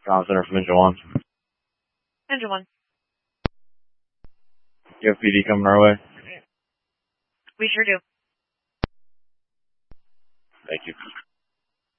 Comm Center from Engine 1. Engine 1. You have PD coming our way? We sure do. Thank you.